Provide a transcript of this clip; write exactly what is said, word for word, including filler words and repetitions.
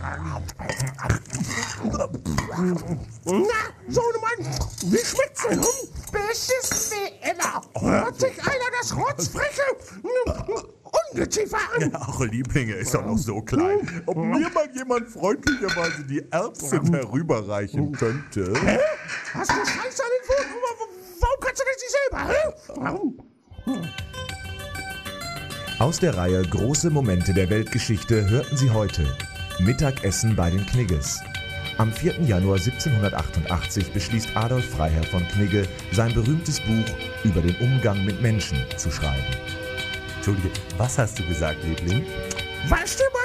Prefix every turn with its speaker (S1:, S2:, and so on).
S1: Na, Sohnemann, wie schmeckt's denn? Hm? Bestes wie immer. Hört sich einer das rotzfreche Ungeziefer an?
S2: Ach, Lieblinge ist doch noch so klein. Ob mir mal jemand freundlicherweise die Erbsen herüberreichen könnte?
S1: Hä? Hast du Scheiße an den Pfoten? Warum kannst du das nicht selber? Hä? Warum?
S3: Aus der Reihe Große Momente der Weltgeschichte hörten Sie heute Mittagessen bei den Knigges. Am vierten Januar siebzehnhundertachtundachtzig beschließt Adolf Freiherr von Knigge, sein berühmtes Buch über den Umgang mit Menschen zu schreiben.
S2: Entschuldige, was hast du gesagt, Liebling?
S1: Weißt du,